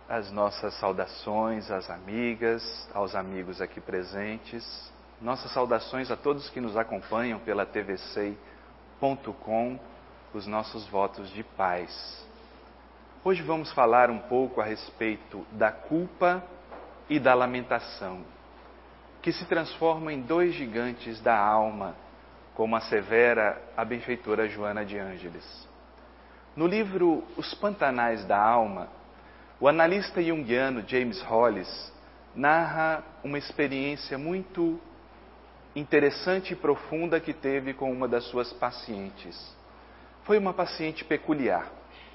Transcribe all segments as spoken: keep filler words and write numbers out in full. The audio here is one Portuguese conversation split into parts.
as nossas saudações às amigas, aos amigos aqui presentes. Nossas saudações a todos que nos acompanham pela T V C E I ponto com, os nossos votos de paz. Hoje vamos falar um pouco a respeito da culpa e da lamentação, que se transformam em dois gigantes da alma, como assevera a benfeitora Joana de Ângeles. No livro Os Pantanais da Alma, o analista junguiano James Hollis narra uma experiência muito interessante e profunda que teve com uma das suas pacientes. Foi uma paciente peculiar.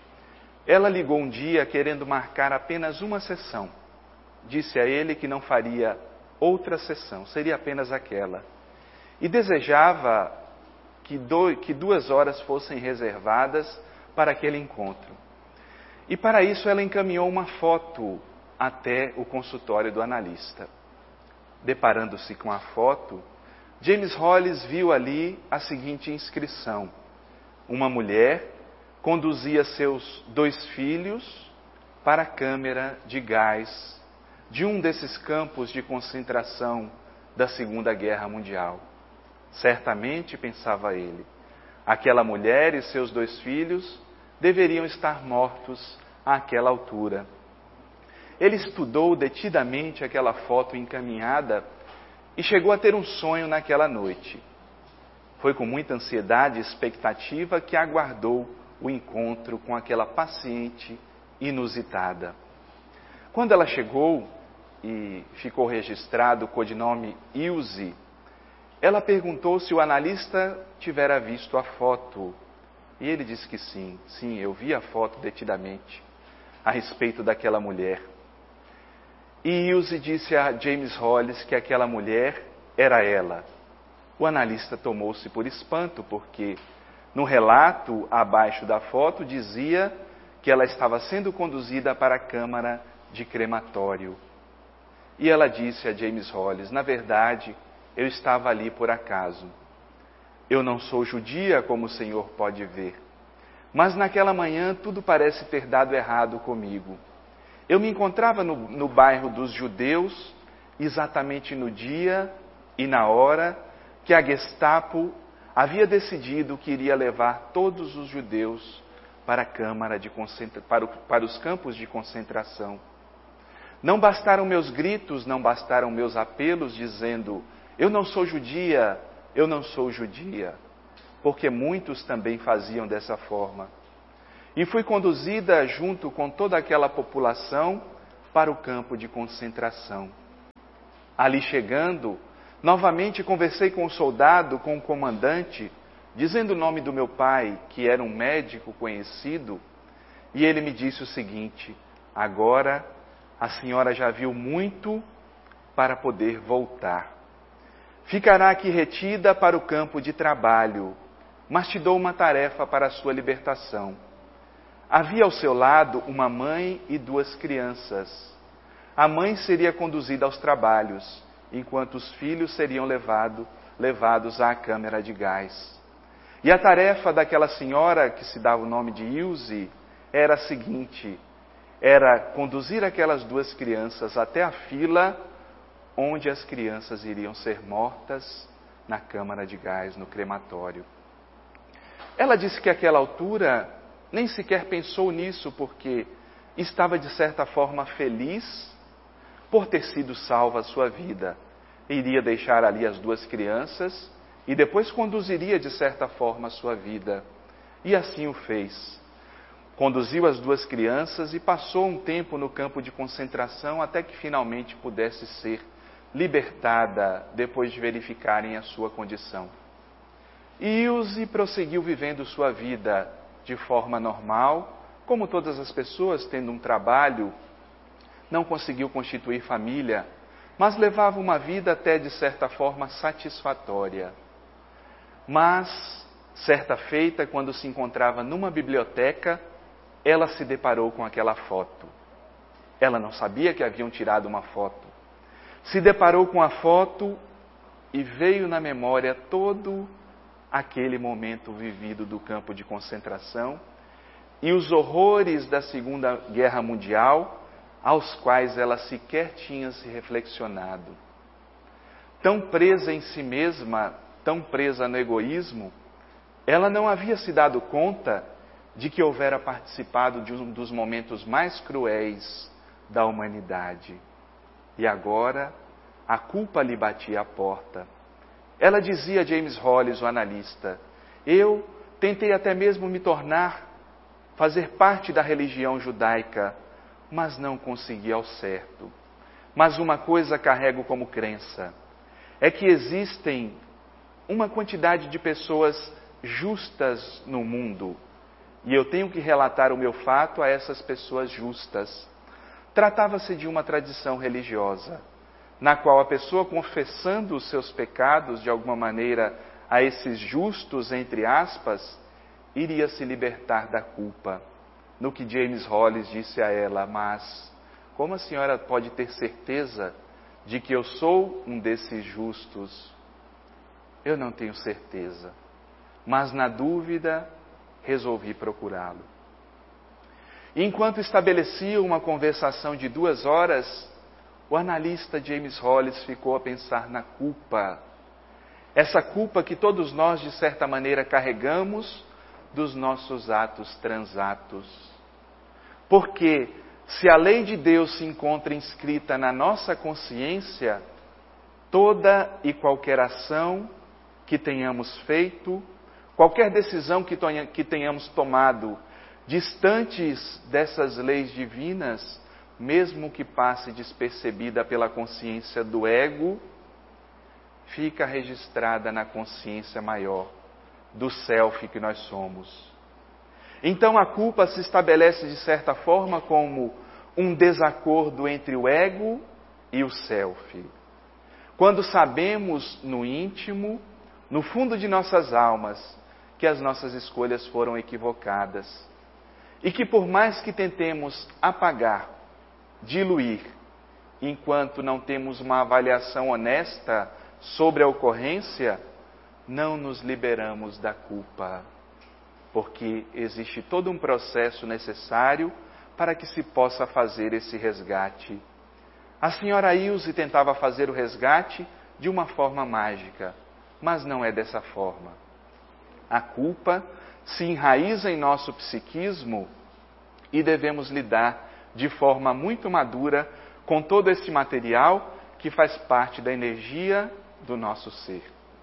Ela ligou um dia querendo marcar apenas uma sessão. Disse a ele que não faria outra sessão, seria apenas aquela. E desejava que, do, que duas horas fossem reservadas para aquele encontro. E para isso ela encaminhou uma foto até o consultório do analista. Deparando-se com a foto, James Hollis viu ali a seguinte inscrição: uma mulher conduzia seus dois filhos para a câmara de gás de um desses campos de concentração da Segunda Guerra Mundial. Certamente, pensava ele, aquela mulher e seus dois filhos deveriam estar mortos àquela altura. Ele estudou detidamente aquela foto encaminhada e chegou a ter um sonho naquela noite. Foi com muita ansiedade e expectativa que aguardou o encontro com aquela paciente inusitada. Quando ela chegou e ficou registrado o codinome Ilse, ela perguntou se o analista tivera visto a foto. E ele disse que sim, sim, eu vi a foto detidamente a respeito daquela mulher. E Ilse disse a James Hollis que aquela mulher era ela. O analista tomou-se por espanto, porque no relato abaixo da foto dizia que ela estava sendo conduzida para a câmara de crematório. E ela disse a James Hollis: na verdade, eu estava ali por acaso. Eu não sou judia, como o senhor pode ver, mas naquela manhã tudo parece ter dado errado comigo. Eu me encontrava no, no bairro dos judeus, exatamente no dia e na hora que a Gestapo havia decidido que iria levar todos os judeus para a câmara de concentra... para, o... para os campos de concentração. Não bastaram meus gritos, não bastaram meus apelos dizendo: eu não sou judia, eu não sou judia, porque muitos também faziam dessa forma. E fui conduzida junto com toda aquela população para o campo de concentração. Ali chegando, novamente conversei com o soldado, com o comandante, dizendo o nome do meu pai, que era um médico conhecido, e ele me disse o seguinte: agora a senhora já viu muito para poder voltar. Ficará aqui retida para o campo de trabalho, mas te dou uma tarefa para a sua libertação. Havia ao seu lado uma mãe e duas crianças. A mãe seria conduzida aos trabalhos, enquanto os filhos seriam levado, levados à câmara de gás. E a tarefa daquela senhora, que se dava o nome de Ilse, era a seguinte: era conduzir aquelas duas crianças até a fila onde as crianças iriam ser mortas na câmara de gás, no crematório. Ela disse que àquela altura nem sequer pensou nisso, porque estava de certa forma feliz por ter sido salva a sua vida. Iria deixar ali as duas crianças e depois conduziria de certa forma a sua vida. E assim o fez. Conduziu as duas crianças e passou um tempo no campo de concentração até que finalmente pudesse ser libertada depois de verificarem a sua condição. E Ilse prosseguiu vivendo sua vida de forma normal, como todas as pessoas, tendo um trabalho. Não conseguiu constituir família, mas levava uma vida até de certa forma satisfatória. Mas, certa feita, quando se encontrava numa biblioteca, ela se deparou com aquela foto. Ela não sabia que haviam tirado uma foto. Se deparou com a foto e veio na memória todo aquele momento vivido do campo de concentração e os horrores da Segunda Guerra Mundial, aos quais ela sequer tinha se reflexionado. Tão presa em si mesma, tão presa no egoísmo, ela não havia se dado conta de que houvera participado de um dos momentos mais cruéis da humanidade. E agora, a culpa lhe batia à porta. Ela dizia a James Hollis, o analista, eu tentei até mesmo me tornar, fazer parte da religião judaica, mas não consegui ao certo. Mas uma coisa carrego como crença, é que existem uma quantidade de pessoas justas no mundo, e eu tenho que relatar o meu fato a essas pessoas justas. Tratava-se de uma tradição religiosa, na qual a pessoa, confessando os seus pecados de alguma maneira a esses justos, entre aspas, iria se libertar da culpa. No que James Hollis disse a ela, mas como a senhora pode ter certeza de que eu sou um desses justos? Eu não tenho certeza, mas na dúvida resolvi procurá-lo. Enquanto estabeleciam uma conversação de duas horas, o analista James Hollis ficou a pensar na culpa. Essa culpa que todos nós, de certa maneira, carregamos dos nossos atos transatos. Porque se a lei de Deus se encontra inscrita na nossa consciência, toda e qualquer ação que tenhamos feito, qualquer decisão que tenhamos tomado distantes dessas leis divinas, mesmo que passe despercebida pela consciência do ego, fica registrada na consciência maior do self que nós somos. Então a culpa se estabelece de certa forma como um desacordo entre o ego e o self. Quando sabemos no íntimo, no fundo de nossas almas, que as nossas escolhas foram equivocadas e que por mais que tentemos apagar, diluir, enquanto não temos uma avaliação honesta sobre a ocorrência, não nos liberamos da culpa, porque existe todo um processo necessário para que se possa fazer esse resgate. A senhora Ilse tentava fazer o resgate de uma forma mágica, mas não é dessa forma. A culpa se enraiza em nosso psiquismo e devemos lidar de forma muito madura com todo esse material que faz parte da energia do nosso ser.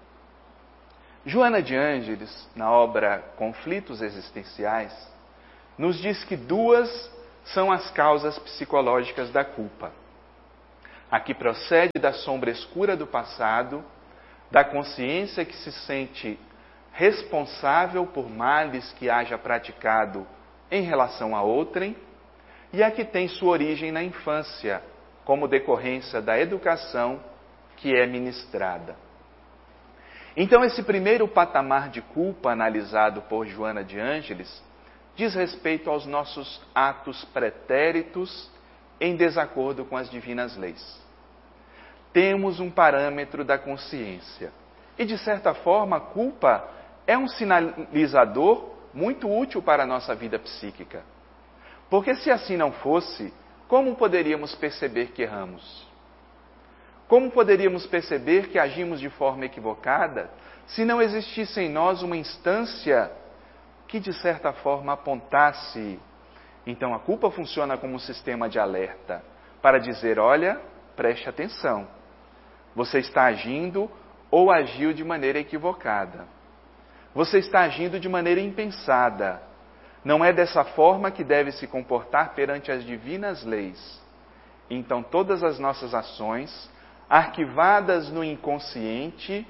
Joana de Ângeles, na obra Conflitos Existenciais, nos diz que duas são as causas psicológicas da culpa. A que procede da sombra escura do passado, da consciência que se sente responsável por males que haja praticado em relação a outrem, e a que tem sua origem na infância, como decorrência da educação que é ministrada. Então, esse primeiro patamar de culpa analisado por Joana de Ângeles diz respeito aos nossos atos pretéritos em desacordo com as divinas leis. Temos um parâmetro da consciência e, de certa forma, a culpa é um sinalizador muito útil para a nossa vida psíquica. Porque se assim não fosse, como poderíamos perceber que erramos? Como poderíamos perceber que agimos de forma equivocada se não existisse em nós uma instância que, de certa forma, apontasse? Então, a culpa funciona como um sistema de alerta para dizer, olha, preste atenção. Você está agindo ou agiu de maneira equivocada. Você está agindo de maneira impensada. Não é dessa forma que deve se comportar perante as divinas leis. Então, todas as nossas ações, arquivadas no inconsciente,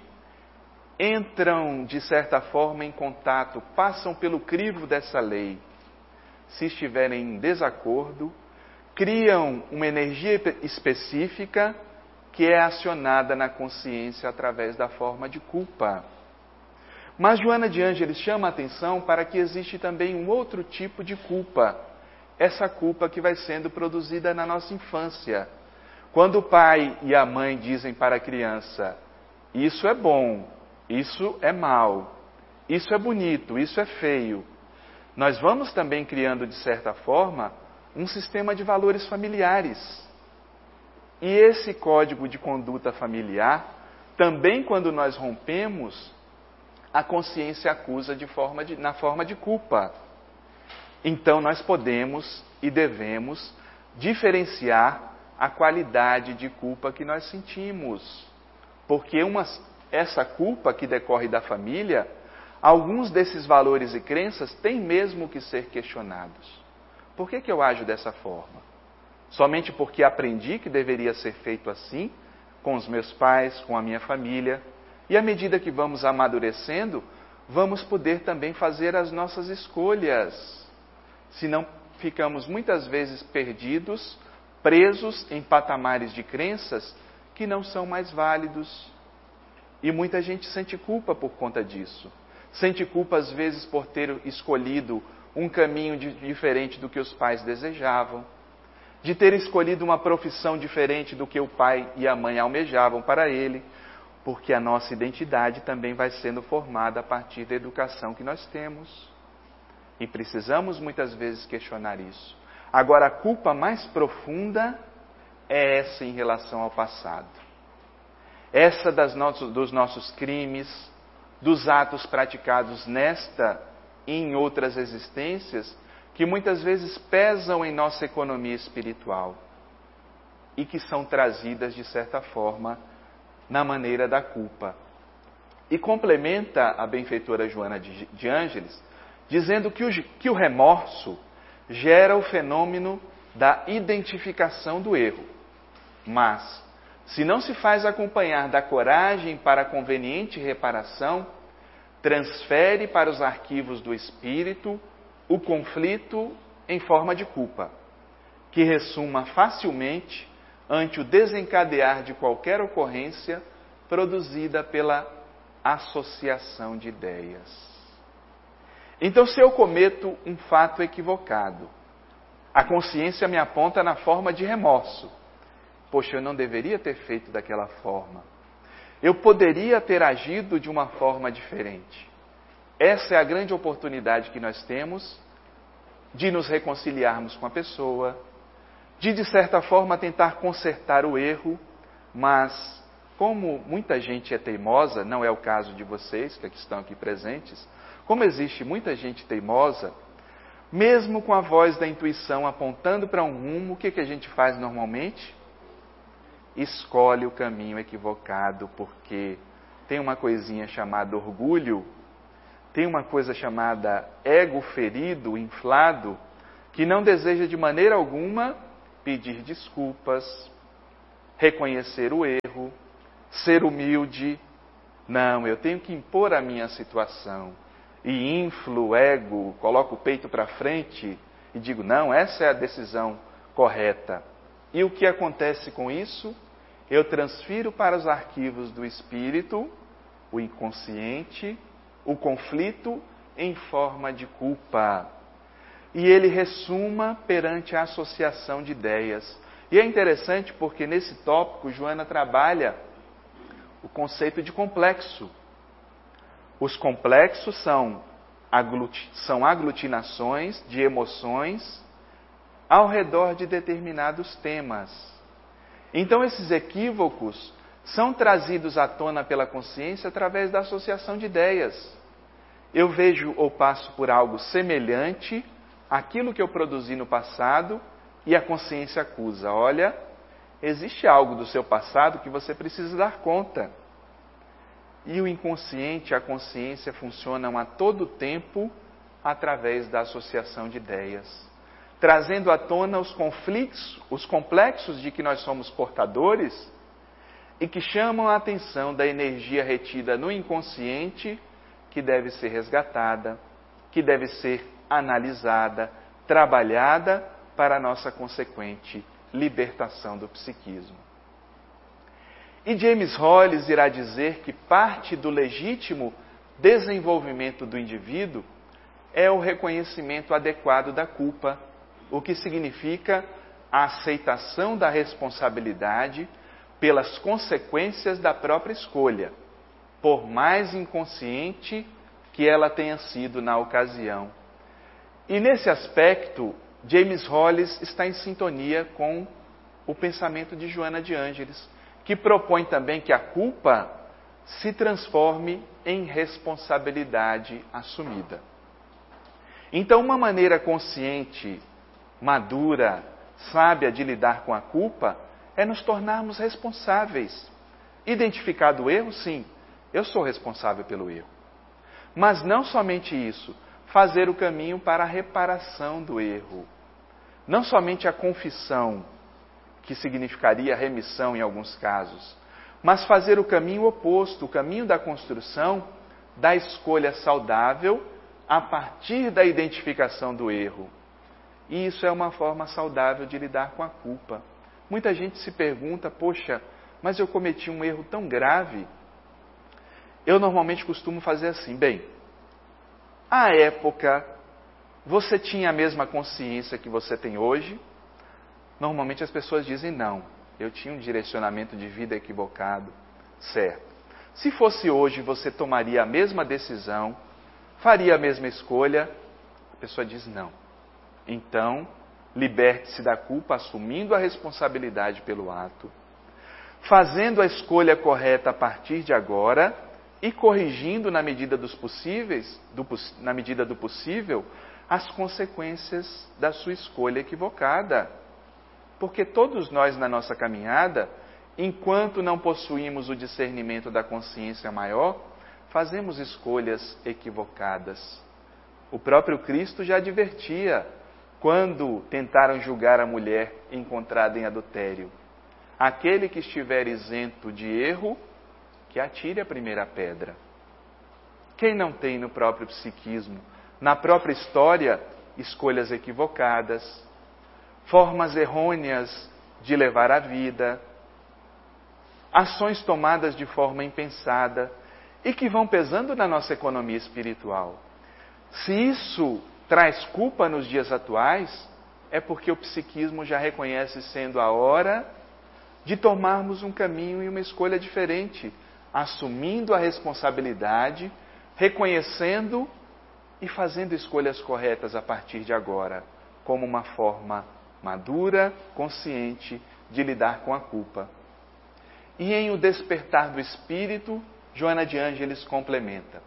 entram, de certa forma, em contato, passam pelo crivo dessa lei. Se estiverem em desacordo, criam uma energia específica que é acionada na consciência através da forma de culpa. Mas Joana de Ângeles chama a atenção para que existe também um outro tipo de culpa. Essa culpa que vai sendo produzida na nossa infância. Quando o pai e a mãe dizem para a criança, isso é bom, isso é mal, isso é bonito, isso é feio. Nós vamos também criando, de certa forma, um sistema de valores familiares. E esse código de conduta familiar, também quando nós rompemos, a consciência acusa de forma de, na forma de culpa. Então nós podemos e devemos diferenciar a qualidade de culpa que nós sentimos. Porque uma, essa culpa que decorre da família, alguns desses valores e crenças têm mesmo que ser questionados. Por que que eu ajo dessa forma? Somente porque aprendi que deveria ser feito assim, com os meus pais, com a minha família. E à medida que vamos amadurecendo, vamos poder também fazer as nossas escolhas. Senão ficamos muitas vezes perdidos, presos em patamares de crenças que não são mais válidos. E muita gente sente culpa por conta disso. Sente culpa às vezes por ter escolhido um caminho de, diferente do que os pais desejavam. De ter escolhido uma profissão diferente do que o pai e a mãe almejavam para ele. Porque a nossa identidade também vai sendo formada a partir da educação que nós temos. E precisamos muitas vezes questionar isso. Agora, a culpa mais profunda é essa em relação ao passado. Essa das nossos, dos nossos crimes, dos atos praticados nesta e em outras existências, que muitas vezes pesam em nossa economia espiritual e que são trazidas, de certa forma, na maneira da culpa. E complementa a benfeitora Joana de, de Ângeles, dizendo que o, que o remorso gera o fenômeno da identificação do erro. Mas, se não se faz acompanhar da coragem para a conveniente reparação, transfere para os arquivos do espírito o conflito em forma de culpa, que ressuma facilmente ante o desencadear de qualquer ocorrência produzida pela associação de ideias. Então, se eu cometo um fato equivocado, a consciência me aponta na forma de remorso. Poxa, eu não deveria ter feito daquela forma. Eu poderia ter agido de uma forma diferente. Essa é a grande oportunidade que nós temos de nos reconciliarmos com a pessoa, de, de certa forma, tentar consertar o erro, mas, como muita gente é teimosa, não é o caso de vocês, que estão aqui presentes, como existe muita gente teimosa, mesmo com a voz da intuição apontando para um rumo, o que, que a gente faz normalmente? Escolhe o caminho equivocado, porque tem uma coisinha chamada orgulho, tem uma coisa chamada ego ferido, inflado, que não deseja de maneira alguma pedir desculpas, reconhecer o erro, ser humilde. Não, eu tenho que impor a minha situação. E inflo o ego, coloco o peito para frente e digo, não, essa é a decisão correta. E o que acontece com isso? Eu transfiro para os arquivos do espírito, o inconsciente, o conflito em forma de culpa. E ele ressuma perante a associação de ideias. E é interessante porque nesse tópico Joana trabalha o conceito de complexo. Os complexos são, agluti- são aglutinações de emoções ao redor de determinados temas. Então esses equívocos são trazidos à tona pela consciência através da associação de ideias. Eu vejo ou passo por algo semelhante àquilo que eu produzi no passado e a consciência acusa. Olha, existe algo do seu passado que você precisa dar conta. E o inconsciente e a consciência funcionam a todo tempo através da associação de ideias, trazendo à tona os conflitos, os complexos de que nós somos portadores e que chamam a atenção da energia retida no inconsciente, que deve ser resgatada, que deve ser analisada, trabalhada para a nossa consequente libertação do psiquismo. E James Hollis irá dizer que parte do legítimo desenvolvimento do indivíduo é o reconhecimento adequado da culpa, o que significa a aceitação da responsabilidade pelas consequências da própria escolha, por mais inconsciente que ela tenha sido na ocasião. E nesse aspecto, James Hollis está em sintonia com o pensamento de Joana de Ângeles, que propõe também que a culpa se transforme em responsabilidade assumida. Então, uma maneira consciente, madura, sábia de lidar com a culpa é nos tornarmos responsáveis. Identificado o erro, sim, eu sou responsável pelo erro. Mas não somente isso, fazer o caminho para a reparação do erro. Não somente a confissão, que significaria remissão em alguns casos, mas fazer o caminho oposto, o caminho da construção, da escolha saudável a partir da identificação do erro. E isso é uma forma saudável de lidar com a culpa. Muita gente se pergunta, poxa, mas eu cometi um erro tão grave. Eu normalmente costumo fazer assim, bem, à época, você tinha a mesma consciência que você tem hoje? Normalmente as pessoas dizem não, eu tinha um direcionamento de vida equivocado, certo. Se fosse hoje, você tomaria a mesma decisão, faria a mesma escolha? A pessoa diz não. Então, liberte-se da culpa, assumindo a responsabilidade pelo ato, fazendo a escolha correta a partir de agora e corrigindo na medida dos possíveis, do, na medida do possível, as consequências da sua escolha equivocada. Porque todos nós na nossa caminhada, enquanto não possuímos o discernimento da consciência maior, fazemos escolhas equivocadas. O próprio Cristo já advertia quando tentaram julgar a mulher encontrada em adultério. Aquele que estiver isento de erro, que atire a primeira pedra. Quem não tem no próprio psiquismo, na própria história, escolhas equivocadas, formas errôneas de levar a vida, ações tomadas de forma impensada e que vão pesando na nossa economia espiritual. Se isso traz culpa nos dias atuais, é porque o psiquismo já reconhece sendo a hora de tomarmos um caminho e uma escolha diferente, assumindo a responsabilidade, reconhecendo e fazendo escolhas corretas a partir de agora, como uma forma madura, consciente de lidar com a culpa. E em O Despertar do Espírito, Joana de Ângeles complementa: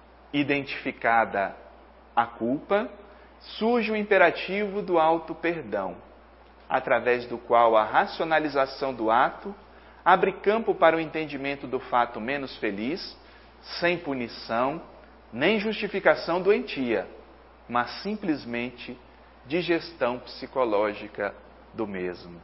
identificada a culpa, surge o imperativo do auto-perdão, através do qual a racionalização do ato abre campo para o entendimento do fato menos feliz, sem punição, nem justificação doentia, mas simplesmente digestão psicológica do mesmo.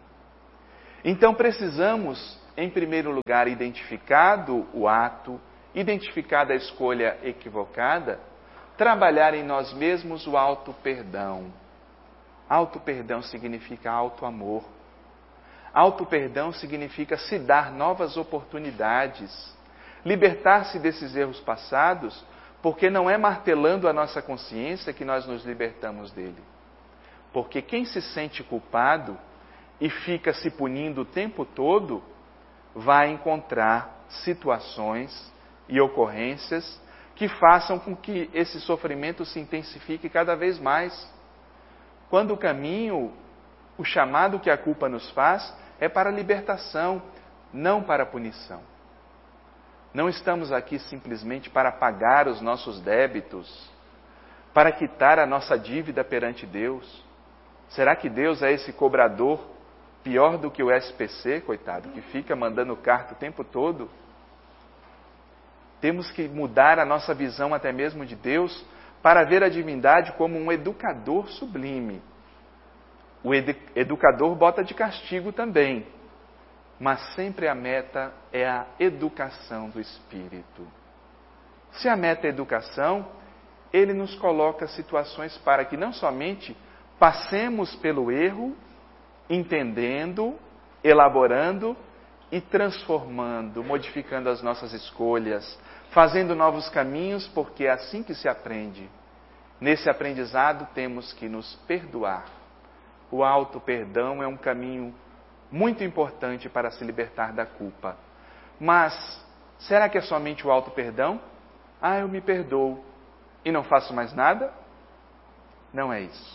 Então precisamos, em primeiro lugar, identificado o ato, identificada a escolha equivocada, trabalhar em nós mesmos o auto-perdão. Auto-perdão significa auto-amor. Auto-perdão significa se dar novas oportunidades, libertar-se desses erros passados, porque não é martelando a nossa consciência que nós nos libertamos dele. Porque quem se sente culpado e fica se punindo o tempo todo, vai encontrar situações e ocorrências que façam com que esse sofrimento se intensifique cada vez mais. Quando o caminho, o chamado que a culpa nos faz, é para a libertação, não para a punição. Não estamos aqui simplesmente para pagar os nossos débitos, para quitar a nossa dívida perante Deus. Será que Deus é esse cobrador pior do que o S P C, coitado, que fica mandando carta o tempo todo? Temos que mudar a nossa visão até mesmo de Deus para ver a divindade como um educador sublime. O edu- educador bota de castigo também, mas sempre a meta é a educação do espírito. Se a meta é educação, ele nos coloca situações para que não somente passemos pelo erro, entendendo, elaborando e transformando, modificando as nossas escolhas, fazendo novos caminhos, porque é assim que se aprende. Nesse aprendizado temos que nos perdoar. O auto-perdão é um caminho muito importante para se libertar da culpa. Mas, será que é somente o auto-perdão? Ah, eu me perdoo e não faço mais nada? Não é isso.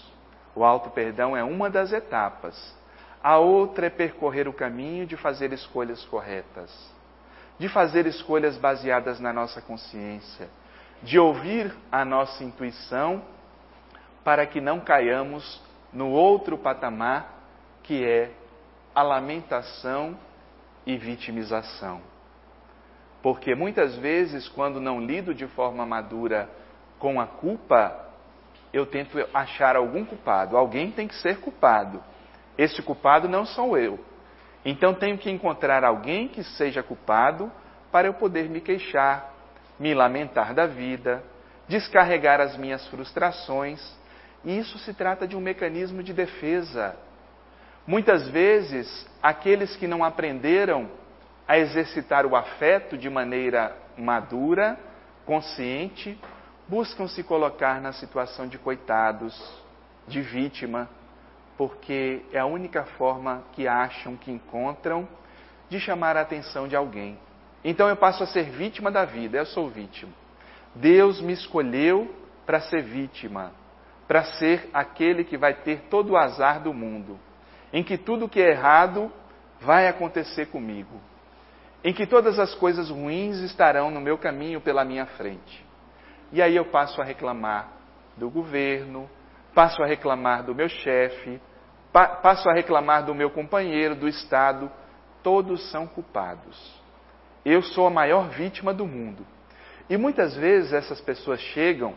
O auto-perdão é uma das etapas. A outra é percorrer o caminho de fazer escolhas corretas, de fazer escolhas baseadas na nossa consciência, de ouvir a nossa intuição para que não caiamos no outro patamar que é a lamentação e vitimização. Porque muitas vezes, quando não lido de forma madura com a culpa, eu tento achar algum culpado. Alguém tem que ser culpado. Esse culpado não sou eu. Então tenho que encontrar alguém que seja culpado para eu poder me queixar, me lamentar da vida, descarregar as minhas frustrações. E isso se trata de um mecanismo de defesa. Muitas vezes, aqueles que não aprenderam a exercitar o afeto de maneira madura, consciente, buscam se colocar na situação de coitados, de vítima, porque é a única forma que acham, que encontram, de chamar a atenção de alguém. Então eu passo a ser vítima da vida, eu sou vítima. Deus me escolheu para ser vítima, para ser aquele que vai ter todo o azar do mundo, em que tudo que é errado vai acontecer comigo, em que todas as coisas ruins estarão no meu caminho pela minha frente. E aí eu passo a reclamar do governo, passo a reclamar do meu chefe, pa- passo a reclamar do meu companheiro, do Estado. Todos são culpados. Eu sou a maior vítima do mundo. E muitas vezes essas pessoas chegam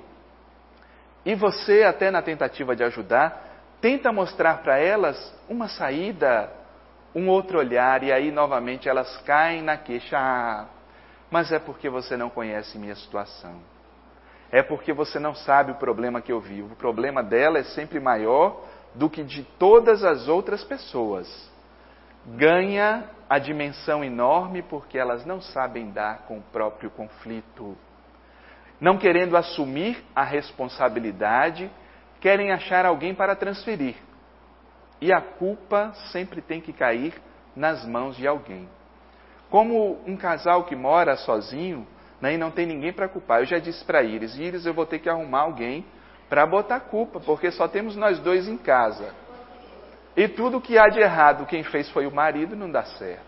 e você, até na tentativa de ajudar, tenta mostrar para elas uma saída, um outro olhar, e aí novamente elas caem na queixa. Ah, mas é porque você não conhece minha situação. É porque você não sabe o problema que eu vivo. O problema dela é sempre maior do que de todas as outras pessoas. Ganha a dimensão enorme porque elas não sabem dar com o próprio conflito. Não querendo assumir a responsabilidade, querem achar alguém para transferir. E a culpa sempre tem que cair nas mãos de alguém. Como um casal que mora sozinho, né, e não tem ninguém para culpar. Eu já disse para Iris, Iris, eu vou ter que arrumar alguém para botar culpa, porque só temos nós dois em casa. E tudo que há de errado, quem fez foi o marido, não dá certo.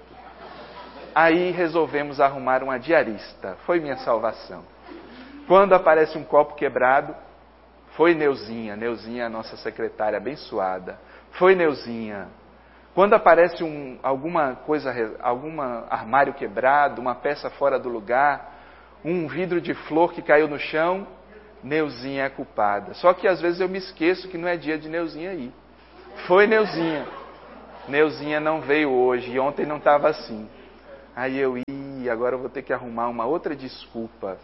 Aí resolvemos arrumar uma diarista. Foi minha salvação. Quando aparece um copo quebrado, foi Neuzinha. Neuzinha, a nossa secretária abençoada. Foi Neuzinha. Quando aparece um, alguma coisa, algum armário quebrado, uma peça fora do lugar, um vidro de flor que caiu no chão, Neuzinha é culpada. Só que às vezes eu me esqueço que não é dia de Neuzinha ir. Foi Neuzinha. Neuzinha não veio hoje e ontem não estava assim. Aí eu ia, agora eu vou ter que arrumar uma outra desculpa.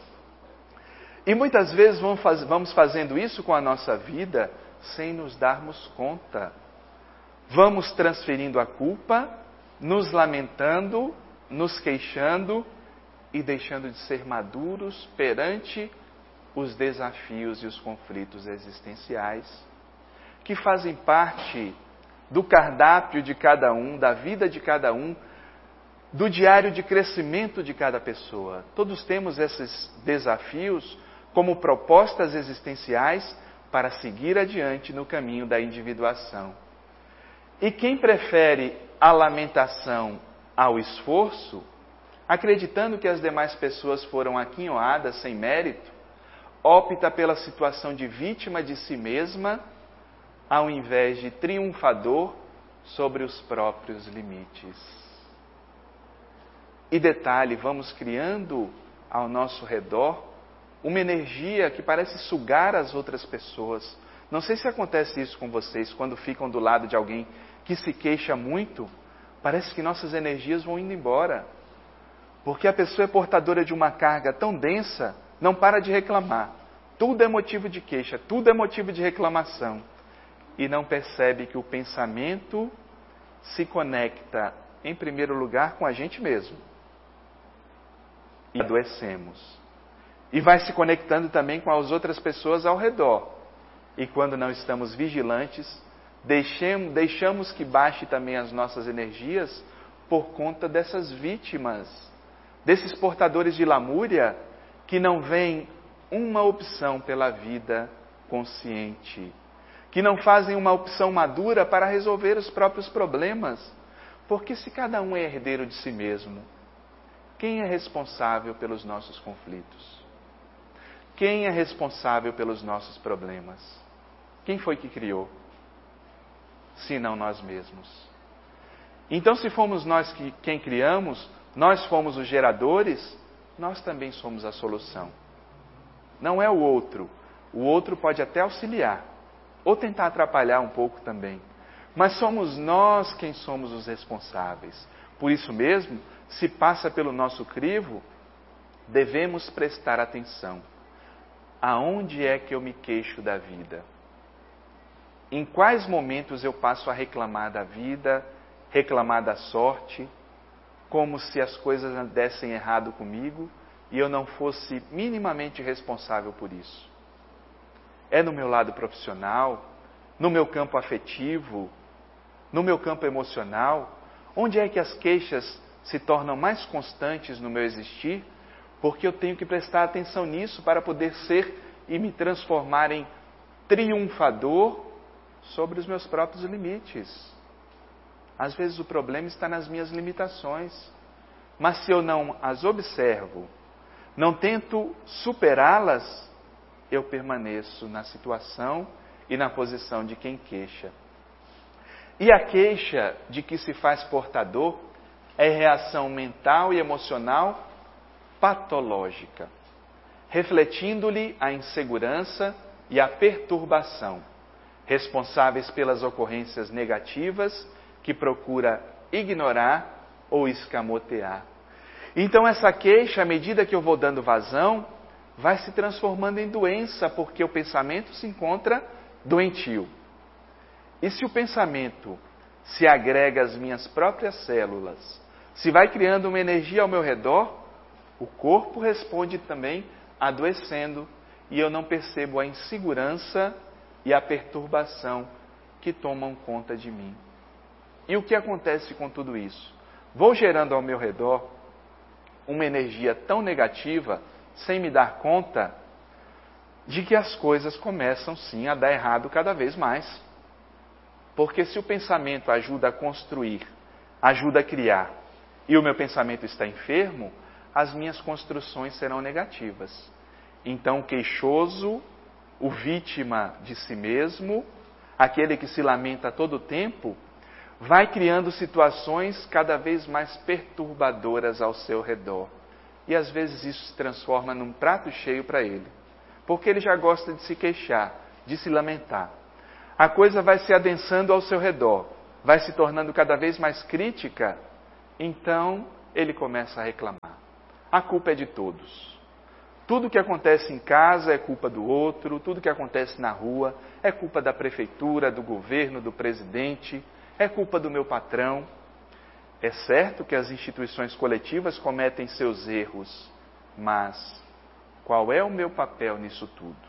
E muitas vezes vamos, faz, vamos fazendo isso com a nossa vida sem nos darmos conta. Vamos transferindo a culpa, nos lamentando, nos queixando e deixando de ser maduros perante os desafios e os conflitos existenciais que fazem parte do cardápio de cada um, da vida de cada um, do diário de crescimento de cada pessoa. Todos temos esses desafios como propostas existenciais para seguir adiante no caminho da individuação. E quem prefere a lamentação ao esforço, acreditando que as demais pessoas foram aquinhoadas sem mérito, opta pela situação de vítima de si mesma, ao invés de triunfador sobre os próprios limites. E detalhe, vamos criando ao nosso redor uma energia que parece sugar as outras pessoas. Não sei se acontece isso com vocês, quando ficam do lado de alguém que se queixa muito, parece que nossas energias vão indo embora. Porque a pessoa é portadora de uma carga tão densa, não para de reclamar. Tudo é motivo de queixa, tudo é motivo de reclamação. E não percebe que o pensamento se conecta, em primeiro lugar, com a gente mesmo. E adoecemos. E vai se conectando também com as outras pessoas ao redor. E quando não estamos vigilantes, deixemos, deixamos que baixe também as nossas energias por conta dessas vítimas, desses portadores de lamúria que não veem uma opção pela vida consciente, que não fazem uma opção madura para resolver os próprios problemas. Porque se cada um é herdeiro de si mesmo, quem é responsável pelos nossos conflitos? Quem é responsável pelos nossos problemas? Quem foi que criou? Se não nós mesmos. Então, se fomos nós que, quem criamos, nós fomos os geradores, nós também somos a solução. Não é o outro. O outro pode até auxiliar, ou tentar atrapalhar um pouco também. Mas somos nós quem somos os responsáveis. Por isso mesmo, se passa pelo nosso crivo, devemos prestar atenção. Aonde é que eu me queixo da vida? Em quais momentos eu passo a reclamar da vida, reclamar da sorte, como se as coisas dessem errado comigo e eu não fosse minimamente responsável por isso? É no meu lado profissional, no meu campo afetivo, no meu campo emocional? Onde é que as queixas se tornam mais constantes no meu existir? Porque eu tenho que prestar atenção nisso para poder ser e me transformar em triunfador sobre os meus próprios limites. Às vezes o problema está nas minhas limitações, mas se eu não as observo, não tento superá-las, eu permaneço na situação e na posição de quem queixa. E a queixa de que se faz portador é reação mental e emocional patológica, refletindo-lhe a insegurança e a perturbação, responsáveis pelas ocorrências negativas que procura ignorar ou escamotear. Então essa queixa, à medida que eu vou dando vazão, vai se transformando em doença, porque o pensamento se encontra doentio. E se o pensamento se agrega às minhas próprias células, se vai criando uma energia ao meu redor, o corpo responde também adoecendo e eu não percebo a insegurança e a perturbação que tomam conta de mim. E o que acontece com tudo isso? Vou gerando ao meu redor uma energia tão negativa, sem me dar conta, de que as coisas começam sim a dar errado cada vez mais. Porque se o pensamento ajuda a construir, ajuda a criar, e o meu pensamento está enfermo, as minhas construções serão negativas. Então o queixoso, o vítima de si mesmo, aquele que se lamenta a todo tempo, vai criando situações cada vez mais perturbadoras ao seu redor. E às vezes isso se transforma num prato cheio para ele. Porque ele já gosta de se queixar, de se lamentar. A coisa vai se adensando ao seu redor, vai se tornando cada vez mais crítica, então ele começa a reclamar. A culpa é de todos. Tudo que acontece em casa é culpa do outro, tudo que acontece na rua é culpa da prefeitura, do governo, do presidente, é culpa do meu patrão. É certo que as instituições coletivas cometem seus erros, mas qual é o meu papel nisso tudo?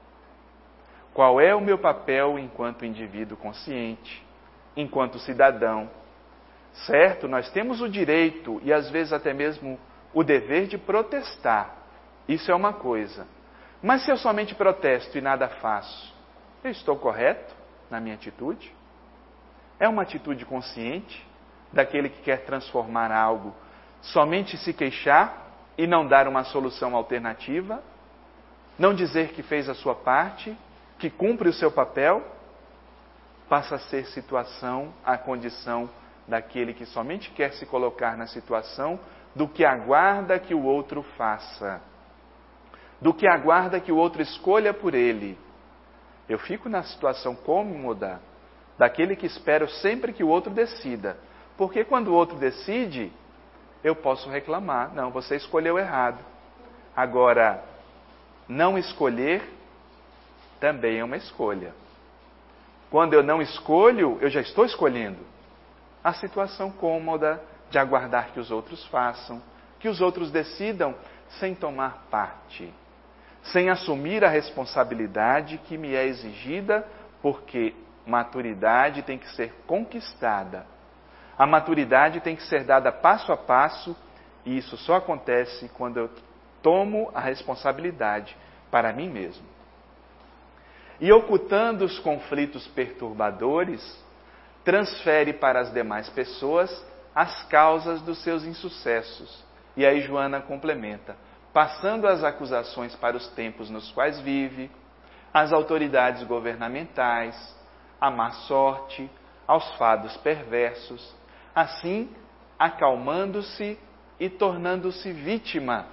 Qual é o meu papel enquanto indivíduo consciente, enquanto cidadão? Certo, nós temos o direito e às vezes até mesmo o dever de protestar. Isso é uma coisa. Mas se eu somente protesto e nada faço, eu estou correto na minha atitude? É uma atitude consciente daquele que quer transformar algo, somente se queixar e não dar uma solução alternativa? Não dizer que fez a sua parte, que cumpre o seu papel? Passa a ser situação, a condição daquele que somente quer se colocar na situação do que aguarda que o outro faça, do que aguarda que o outro escolha por ele. Eu fico na situação cômoda daquele que espera sempre que o outro decida, porque quando o outro decide, eu posso reclamar, não, você escolheu errado. Agora, não escolher também é uma escolha. Quando eu não escolho, eu já estou escolhendo. A situação cômoda de aguardar que os outros façam, que os outros decidam sem tomar parte, sem assumir a responsabilidade que me é exigida, porque maturidade tem que ser conquistada. A maturidade tem que ser dada passo a passo, e isso só acontece quando eu tomo a responsabilidade para mim mesmo. e, ocultando os conflitos perturbadores, transfere para as demais pessoas as causas dos seus insucessos. E aí Joana complementa, passando as acusações para os tempos nos quais vive, às autoridades governamentais, à má sorte, aos fados perversos, assim acalmando-se e tornando-se vítima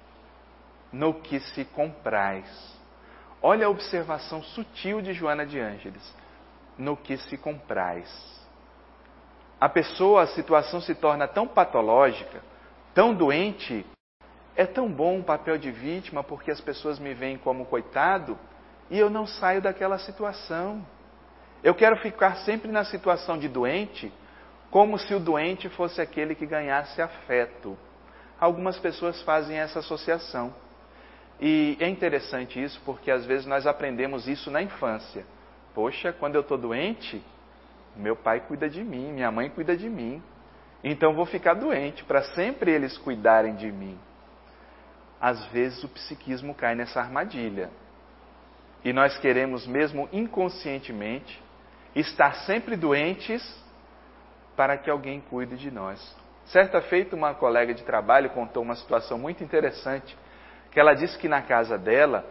no que se compraz. Olha a observação sutil de Joana de Ângeles, no que se compraz. A pessoa, a situação se torna tão patológica, tão doente, é tão bom o papel de vítima porque as pessoas me veem como coitado e eu não saio daquela situação. Eu quero ficar sempre na situação de doente, como se o doente fosse aquele que ganhasse afeto. Algumas pessoas fazem essa associação. E é interessante isso porque às vezes nós aprendemos isso na infância. Poxa, quando eu estou doente, meu pai cuida de mim, minha mãe cuida de mim. Então vou ficar doente para sempre eles cuidarem de mim. Às vezes o psiquismo cai nessa armadilha. E nós queremos, mesmo inconscientemente, estar sempre doentes para que alguém cuide de nós. Certa feita, uma colega de trabalho contou uma situação muito interessante, que ela disse que na casa dela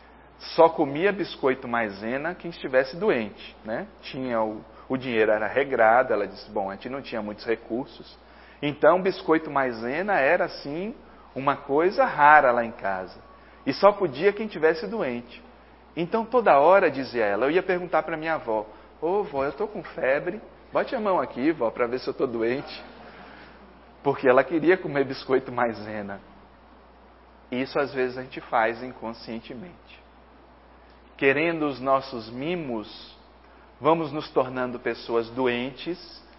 só comia biscoito maisena quem estivesse doente, né? Tinha o, o dinheiro era regrado, ela disse, bom, a gente não tinha muitos recursos, então biscoito maisena era assim uma coisa rara lá em casa, e só podia quem estivesse doente. Então toda hora, dizia ela, eu ia perguntar para minha avó, ô vó, eu estou com febre, bote a mão aqui, vó, para ver se eu estou doente, porque ela queria comer biscoito maisena. Isso às vezes a gente faz inconscientemente. Querendo os nossos mimos, vamos nos tornando pessoas doentes,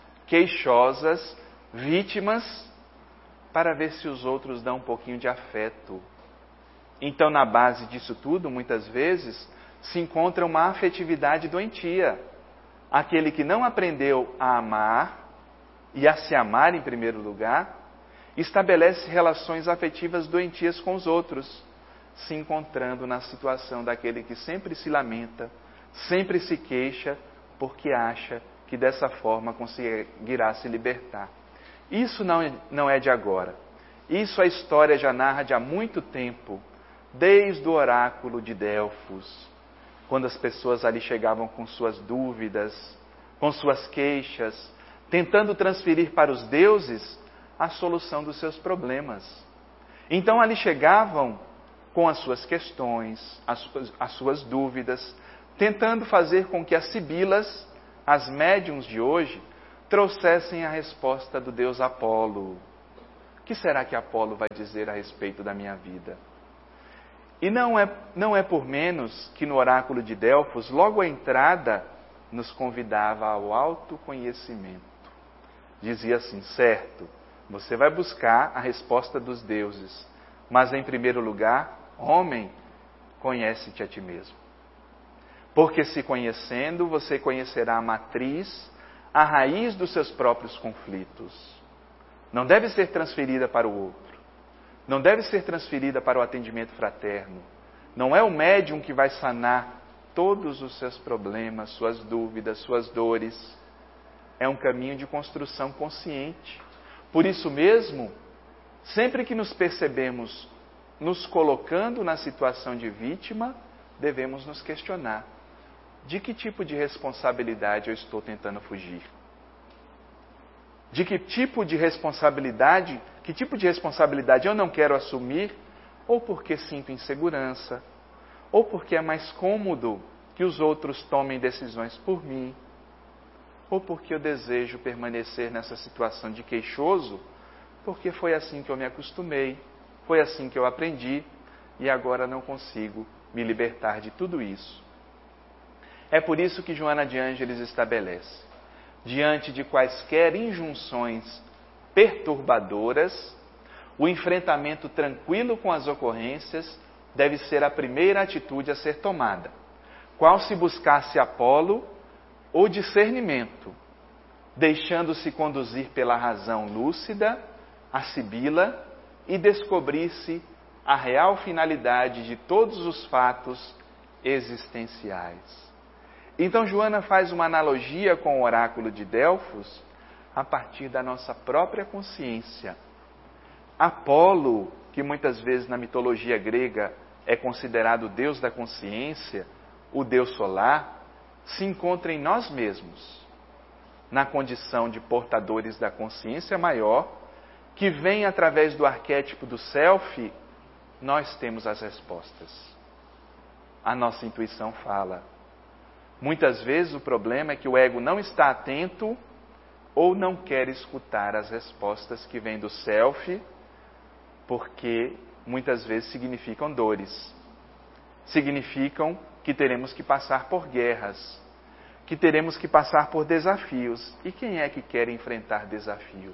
queixosas, vítimas, para ver se os outros dão um pouquinho de afeto. Então, na base disso tudo, muitas vezes, se encontra uma afetividade doentia. Aquele que não aprendeu a amar, e a se amar em primeiro lugar, estabelece relações afetivas doentias com os outros, se encontrando na situação daquele que sempre se lamenta, sempre se queixa, porque acha que dessa forma conseguirá se libertar. Isso não é, não é de agora. Isso a história já narra de há muito tempo, desde o oráculo de Delfos, quando as pessoas ali chegavam com suas dúvidas, com suas queixas, tentando transferir para os deuses a solução dos seus problemas. Então ali chegavam com as suas questões, as suas, as suas dúvidas, tentando fazer com que as sibilas, as médiuns de hoje, trouxessem a resposta do deus Apolo. O que será que Apolo vai dizer a respeito da minha vida? E não é, não é por menos que no oráculo de Delfos, logo à entrada, nos convidava ao autoconhecimento. Dizia assim, certo, você vai buscar a resposta dos deuses, mas em primeiro lugar, homem, conhece-te a ti mesmo. Porque se conhecendo, você conhecerá a matriz, a raiz dos seus próprios conflitos. Não deve ser transferida para o outro. Não deve ser transferida para o atendimento fraterno. Não é o médium que vai sanar todos os seus problemas, suas dúvidas, suas dores. É um caminho de construção consciente. Por isso mesmo, sempre que nos percebemos nos colocando na situação de vítima, devemos nos questionar: de que tipo de responsabilidade eu estou tentando fugir? De que tipo de responsabilidade, que tipo de responsabilidade eu não quero assumir, ou porque sinto insegurança, ou porque é mais cômodo que os outros tomem decisões por mim, ou porque eu desejo permanecer nessa situação de queixoso, porque foi assim que eu me acostumei, foi assim que eu aprendi, e agora não consigo me libertar de tudo isso. É por isso que Joana de Ângeles estabelece: diante de quaisquer injunções perturbadoras, o enfrentamento tranquilo com as ocorrências deve ser a primeira atitude a ser tomada, qual se buscasse Apolo ou discernimento, deixando-se conduzir pela razão lúcida, a sibila, e descobrir-se a real finalidade de todos os fatos existenciais. Então Joana faz uma analogia com o oráculo de Delfos a partir da nossa própria consciência. Apolo, que muitas vezes na mitologia grega é considerado o deus da consciência, o deus solar, se encontra em nós mesmos, na condição de portadores da consciência maior, que vem através do arquétipo do self. Nós temos as respostas. A nossa intuição fala. Muitas vezes o problema é que o ego não está atento ou não quer escutar as respostas que vêm do self, porque muitas vezes significam dores. Significam que teremos que passar por guerras, que teremos que passar por desafios. E quem é que quer enfrentar desafios?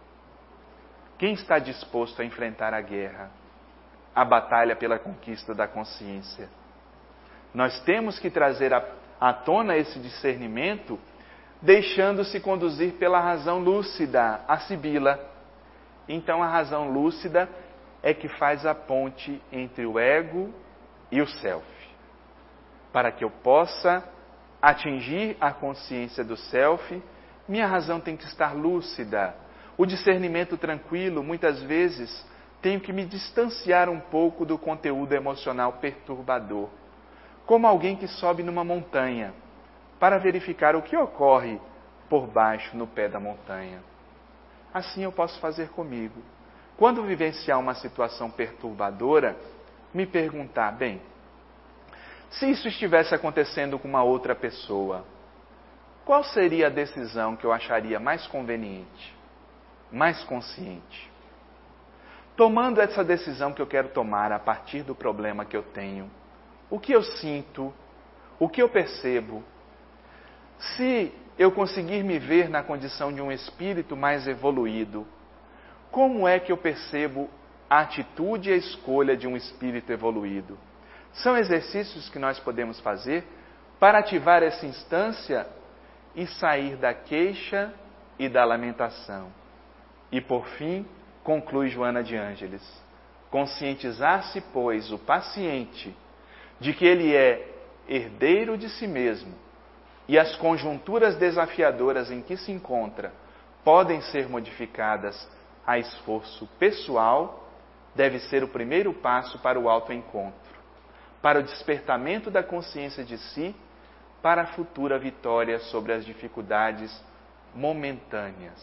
Quem está disposto a enfrentar a guerra, a batalha pela conquista da consciência? Nós temos que trazer à, à tona esse discernimento, deixando-se conduzir pela razão lúcida, a Sibila. Então a razão lúcida é que faz a ponte entre o ego e o self. Para que eu possa atingir a consciência do self, minha razão tem que estar lúcida. O discernimento tranquilo, muitas vezes, tenho que me distanciar um pouco do conteúdo emocional perturbador. Como alguém que sobe numa montanha, para verificar o que ocorre por baixo, no pé da montanha. Assim eu posso fazer comigo. Quando vivenciar uma situação perturbadora, me perguntar, bem, se isso estivesse acontecendo com uma outra pessoa, qual seria a decisão que eu acharia mais conveniente, mais consciente? Tomando essa decisão que eu quero tomar a partir do problema que eu tenho, o que eu sinto, o que eu percebo, se eu conseguir me ver na condição de um espírito mais evoluído, como é que eu percebo a atitude e a escolha de um espírito evoluído? São exercícios que nós podemos fazer para ativar essa instância e sair da queixa e da lamentação. E por fim, conclui Joana de Ângeles, conscientizar-se, pois, o paciente de que ele é herdeiro de si mesmo e as conjunturas desafiadoras em que se encontra podem ser modificadas a esforço pessoal, deve ser o primeiro passo para o autoencontro, para o despertamento da consciência de si, para a futura vitória sobre as dificuldades momentâneas.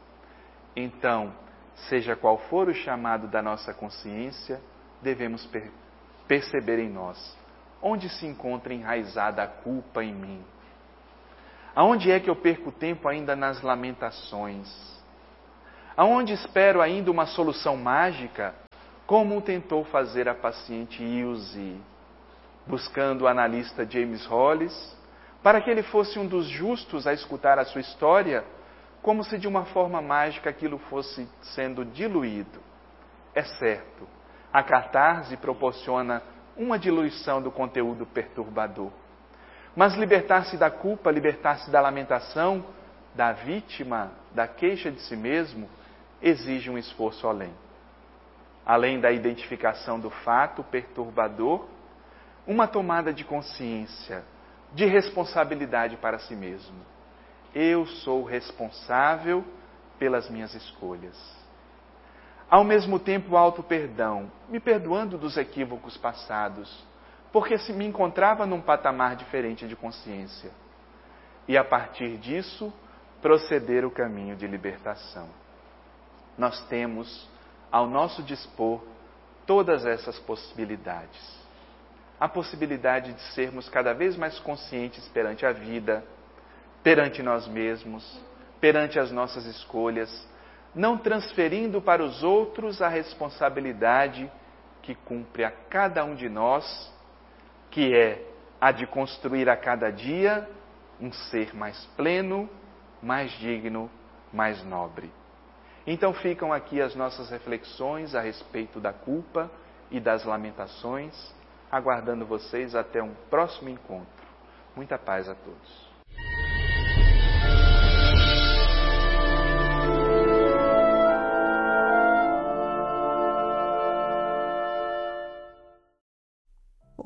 Então, seja qual for o chamado da nossa consciência, devemos per- perceber em nós onde se encontra enraizada a culpa em mim. Aonde é que eu perco tempo ainda nas lamentações? Aonde espero ainda uma solução mágica, como tentou fazer a paciente Ilse, buscando o analista James Hollis, para que ele fosse um dos justos a escutar a sua história, como se de uma forma mágica aquilo fosse sendo diluído. É certo, a catarse proporciona uma diluição do conteúdo perturbador. Mas libertar-se da culpa, libertar-se da lamentação, da vítima, da queixa de si mesmo, exige um esforço além. Além da identificação do fato perturbador, uma tomada de consciência, de responsabilidade para si mesmo. Eu sou responsável pelas minhas escolhas. Ao mesmo tempo, auto-perdão, me perdoando dos equívocos passados, porque se me encontrava num patamar diferente de consciência. E a partir disso, proceder o caminho de libertação. Nós temos ao nosso dispor todas essas possibilidades. A possibilidade de sermos cada vez mais conscientes perante a vida, perante nós mesmos, perante as nossas escolhas, não transferindo para os outros a responsabilidade que cumpre a cada um de nós, que é a de construir a cada dia um ser mais pleno, mais digno, mais nobre. Então ficam aqui as nossas reflexões a respeito da culpa e das lamentações, aguardando vocês até um próximo encontro. Muita paz a todos.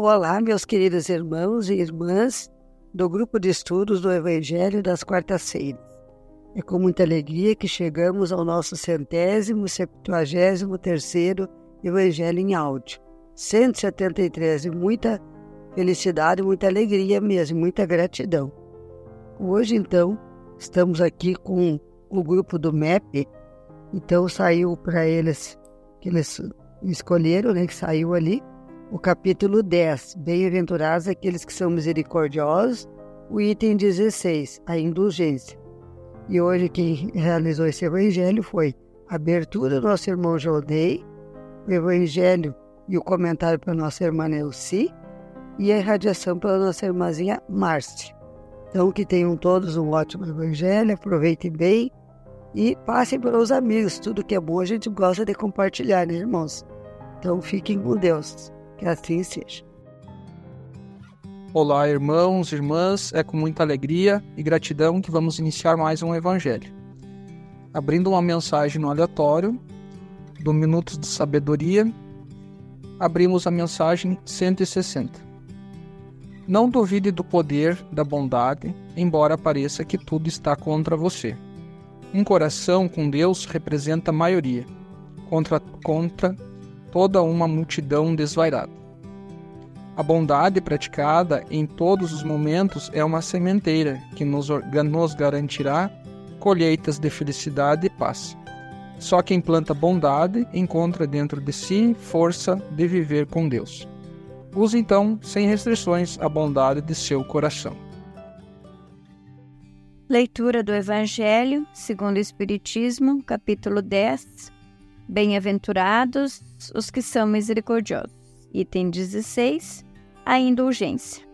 Olá, meus queridos irmãos e irmãs do grupo de estudos do Evangelho das quartas-feiras. É com muita alegria que chegamos ao nosso centésimo, septuagésimo terceiro Evangelho em áudio. cento e setenta e três, e muita felicidade, muita alegria mesmo, muita gratidão. Hoje, então, estamos aqui com o grupo do M E P, então saiu para eles, que eles escolheram, né, que saiu ali, o capítulo dez, bem-aventurados aqueles que são misericordiosos, o item dezesseis, a indulgência. E hoje quem realizou esse evangelho foi a abertura do nosso irmão Jodei, o evangelho e o comentário para a nossa irmã Neuci, e a irradiação pela nossa irmãzinha Márcia. Então que tenham todos um ótimo evangelho, aproveitem bem e passem para os amigos. Tudo que é bom a gente gosta de compartilhar, né, irmãos? Então fiquem com Deus. Que assim seja. Olá, irmãos e irmãs, é com muita alegria e gratidão que vamos iniciar mais um Evangelho. Abrindo uma mensagem no aleatório, do Minutos de Sabedoria, abrimos a mensagem cento e sessenta. Não duvide do poder da bondade, embora pareça que tudo está contra você. Um coração com Deus representa a maioria, contra, contra toda uma multidão desvairada. A bondade praticada em todos os momentos é uma sementeira que nos, nos garantirá colheitas de felicidade e paz. Só quem planta bondade encontra dentro de si força de viver com Deus. Use então, sem restrições, a bondade de seu coração. Leitura do Evangelho segundo o Espiritismo, capítulo dez. Bem-aventurados os que são misericordiosos. Item dezesseis. A indulgência.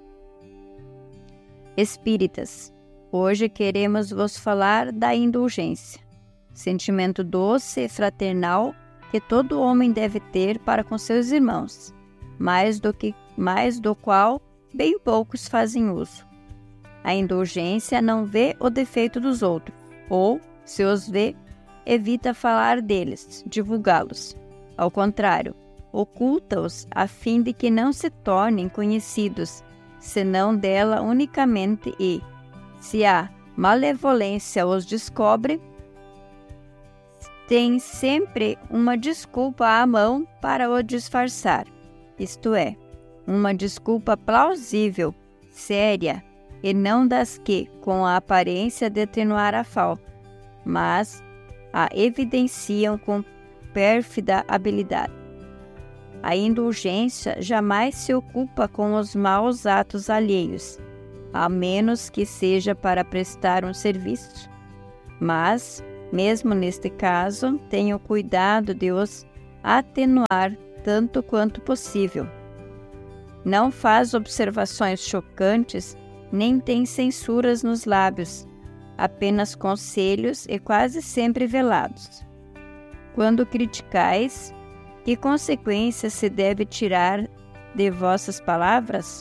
Espíritas, hoje queremos vos falar da indulgência, sentimento doce e fraternal que todo homem deve ter para com seus irmãos, mais do que mais do qual bem poucos fazem uso. A indulgência não vê o defeito dos outros, ou, se os vê, evita falar deles, divulgá-los. Ao contrário, oculta-os a fim de que não se tornem conhecidos, senão dela unicamente e, se a malevolência os descobre, tem sempre uma desculpa à mão para o disfarçar, isto é, uma desculpa plausível, séria, e não das que, com a aparência de atenuar a falta, mas a evidenciam com pérfida habilidade. A indulgência jamais se ocupa com os maus atos alheios, a menos que seja para prestar um serviço. Mas, mesmo neste caso, tenha o cuidado de os atenuar tanto quanto possível. Não faz observações chocantes, nem tem censuras nos lábios, apenas conselhos e quase sempre velados. Quando criticais, que consequência se deve tirar de vossas palavras?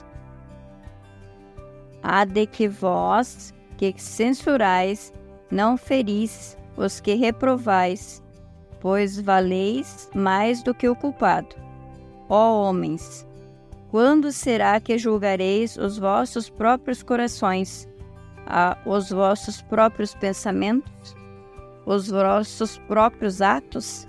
Há de que vós, que censurais, não feris os que reprovais, pois valeis mais do que o culpado. Ó homens, quando será que julgareis os vossos próprios corações, a, os vossos próprios pensamentos, os vossos próprios atos?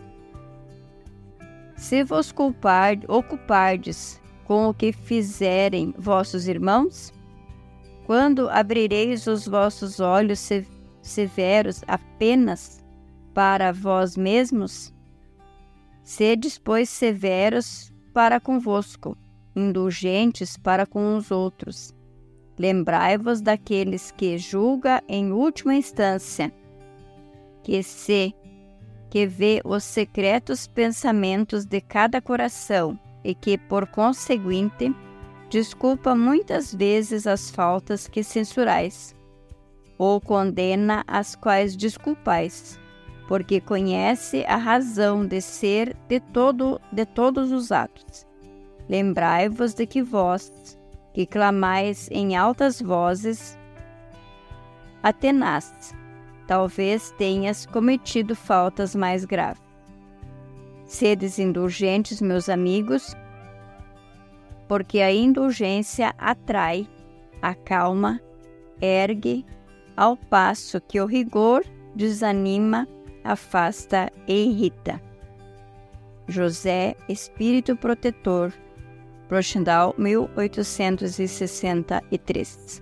Se vos culpar, ocupardes com o que fizerem vossos irmãos, quando abrireis os vossos olhos se, severos apenas para vós mesmos, sedes, pois, severos para convosco, indulgentes para com os outros. Lembrai-vos daqueles que julga em última instância, que se que vê os secretos pensamentos de cada coração e que, por conseguinte, desculpa muitas vezes as faltas que censurais, ou condena as quais desculpais, porque conhece a razão de ser de, todo, de todos os atos. Lembrai-vos de que vós, que clamais em altas vozes, atenaz, talvez tenhas cometido faltas mais graves. Sedes indulgentes, meus amigos, porque a indulgência atrai, acalma, ergue, ao passo que o rigor desanima, afasta e irrita. José, Espírito Protetor, Prochendal, mil oitocentos e sessenta e três.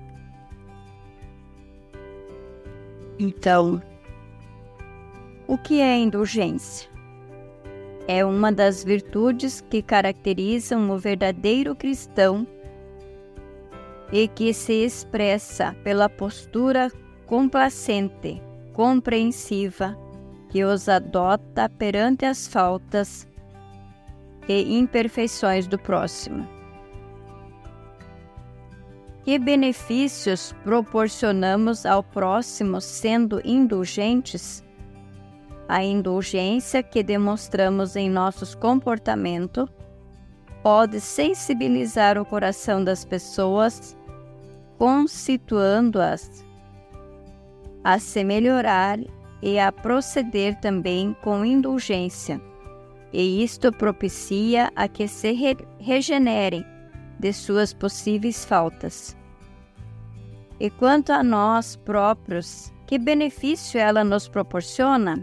Então, o que é indulgência? É uma das virtudes que caracterizam o verdadeiro cristão e que se expressa pela postura complacente, compreensiva, que os adota perante as faltas e imperfeições do próximo. Que benefícios proporcionamos ao próximo sendo indulgentes? A indulgência que demonstramos em nossos comportamentos pode sensibilizar o coração das pessoas, concituando-as a se melhorar e a proceder também com indulgência, e isto propicia a que se re regenerem de suas possíveis faltas. E quanto a nós próprios, que benefício ela nos proporciona?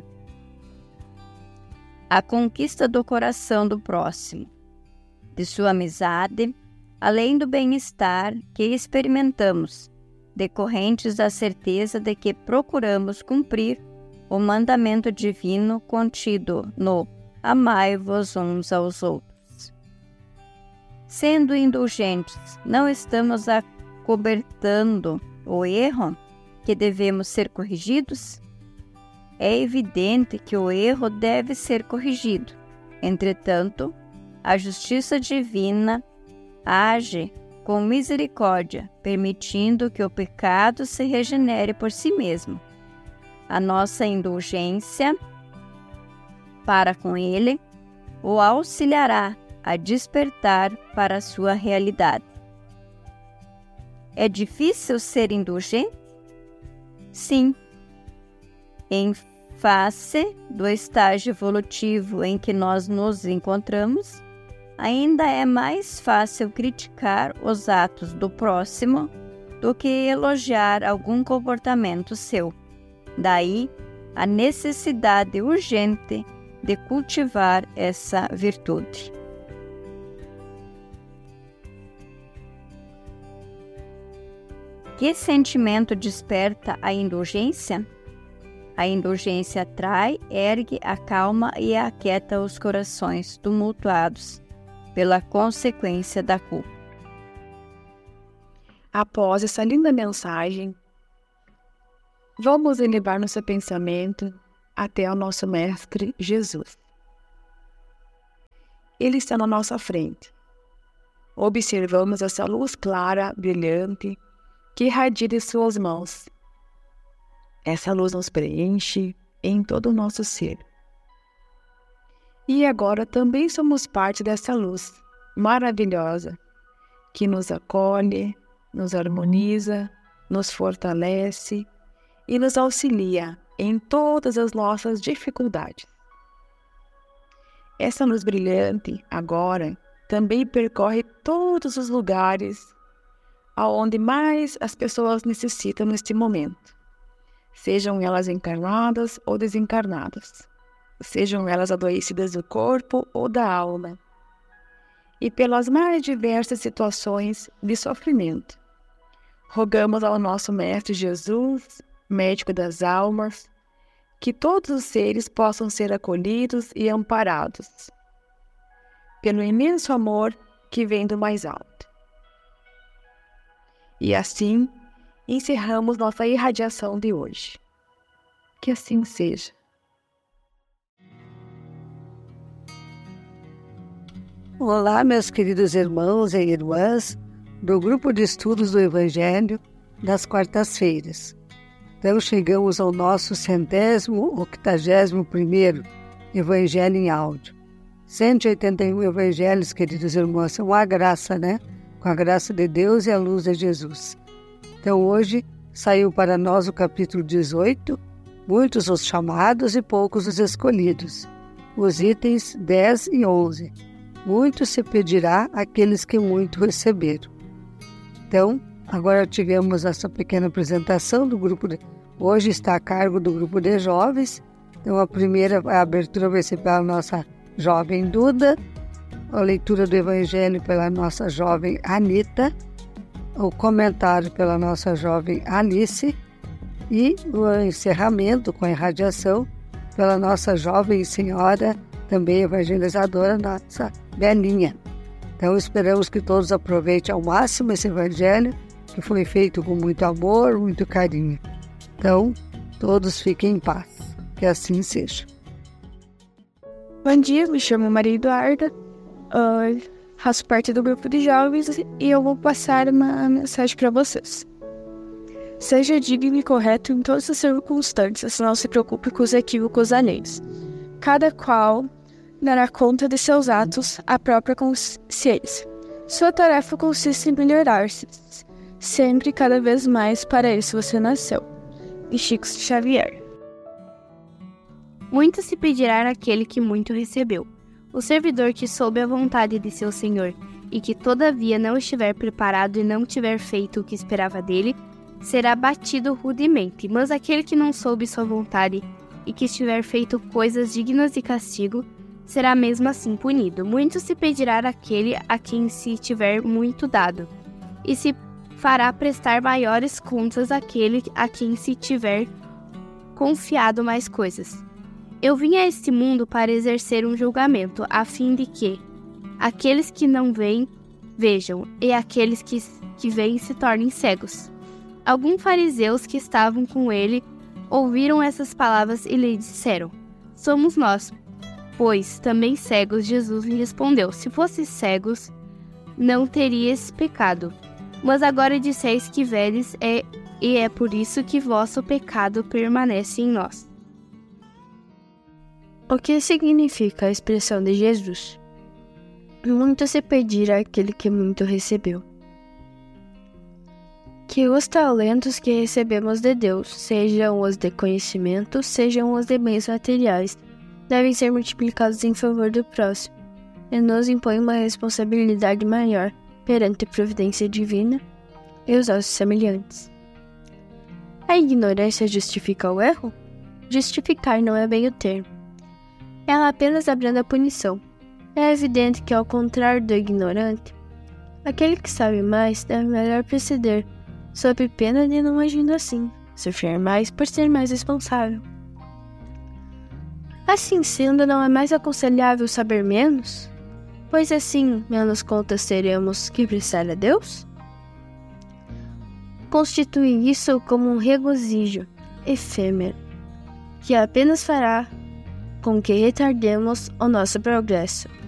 A conquista do coração do próximo, de sua amizade, além do bem-estar que experimentamos, decorrentes da certeza de que procuramos cumprir o mandamento divino contido no amai-vos uns aos outros. Sendo indulgentes, não estamos acobertando o erro que devemos ser corrigidos? É evidente que o erro deve ser corrigido. Entretanto, a justiça divina age com misericórdia, permitindo que o pecado se regenere por si mesmo. A nossa indulgência para com ele o auxiliará a despertar para a sua realidade. É difícil ser indulgente? Sim. Em face do estágio evolutivo em que nós nos encontramos, ainda é mais fácil criticar os atos do próximo do que elogiar algum comportamento seu. Daí, a necessidade urgente de cultivar essa virtude. Que sentimento desperta a indulgência? A indulgência atrai, ergue, acalma e aquieta os corações tumultuados pela consequência da culpa. Após essa linda mensagem, vamos elevar nosso pensamento até ao nosso Mestre Jesus. Ele está na nossa frente. Observamos essa luz clara, brilhante, que irradia de suas mãos. Essa luz nos preenche em todo o nosso ser. E agora também somos parte dessa luz maravilhosa, que nos acolhe, nos harmoniza, nos fortalece e nos auxilia em todas as nossas dificuldades. Essa luz brilhante, agora, também percorre todos os lugares aonde mais as pessoas necessitam neste momento, sejam elas encarnadas ou desencarnadas, sejam elas adoecidas do corpo ou da alma, e pelas mais diversas situações de sofrimento. Rogamos ao nosso Mestre Jesus, médico das almas, que todos os seres possam ser acolhidos e amparados pelo imenso amor que vem do mais alto. E assim, encerramos nossa irradiação de hoje. Que assim seja. Olá, meus queridos irmãos e irmãs do Grupo de Estudos do Evangelho das quartas-feiras. Então chegamos ao nosso centésimo, octagésimo primeiro Evangelho em áudio. cento e oitenta e um evangelhos, queridos irmãos, são a graça, né? Com a graça de Deus e a luz de Jesus. Então hoje saiu para nós o capítulo dezoito, muitos os chamados e poucos os escolhidos, os itens dez e onze. muito se pedirá àqueles que muito receberam. Então, agora tivemos essa pequena apresentação do grupo de... Hoje está a cargo do grupo de jovens. Então, a primeira a abertura vai ser pela nossa jovem Duda, a leitura do Evangelho pela nossa jovem Anita, o comentário pela nossa jovem Alice e o encerramento com a irradiação pela nossa jovem senhora, também evangelizadora, nossa Belinha. Então, esperamos que todos aproveitem ao máximo esse Evangelho, que foi feito com muito amor, muito carinho. Então, todos fiquem em paz. Que assim seja. Bom dia, me chamo Maria Eduarda, uh, faço parte do grupo de jovens e eu vou passar uma mensagem para vocês. Seja digno e correto em todas as circunstâncias, não se preocupe com os equívocos alheios. Cada qual dará conta de seus atos à própria consciência. Sua tarefa consiste em melhorar-se, sempre e cada vez mais. Para isso você nasceu. E Chico Xavier. Muito se pedirá àquele que muito recebeu. O servidor que soube a vontade de seu senhor, e que todavia não estiver preparado e não tiver feito o que esperava dele, será batido rudemente. Mas aquele que não soube sua vontade, e que estiver feito coisas dignas de castigo, será mesmo assim punido. Muito se pedirá àquele a quem se tiver muito dado, e se fará prestar maiores contas àquele a quem se tiver confiado mais coisas. Eu vim a este mundo para exercer um julgamento, a fim de que aqueles que não veem, vejam, e aqueles que, que veem se tornem cegos. Alguns fariseus que estavam com ele ouviram essas palavras e lhe disseram: somos nós, pois também cegos. Jesus lhe respondeu: se fosses cegos, não terias pecado. Mas agora disseis que vedes, é, e é por isso que vosso pecado permanece em nós. O que significa a expressão de Jesus? Muito se pedir àquele que muito recebeu. Que os talentos que recebemos de Deus, sejam os de conhecimento, sejam os de bens materiais, devem ser multiplicados em favor do próximo, e nos impõe uma responsabilidade maior perante a providência divina e os nossos semelhantes. A ignorância justifica o erro? Justificar não é bem o termo. Ela apenas abranda a punição. É evidente que, ao contrário do ignorante, aquele que sabe mais deve melhor proceder, sob pena de, não agindo assim, sofrer mais por ser mais responsável. Assim sendo, não é mais aconselhável saber menos? Pois assim, menos contas teremos que prestar a Deus? Constitui isso como um regozijo efêmero, que apenas fará com que retardemos o nosso progresso.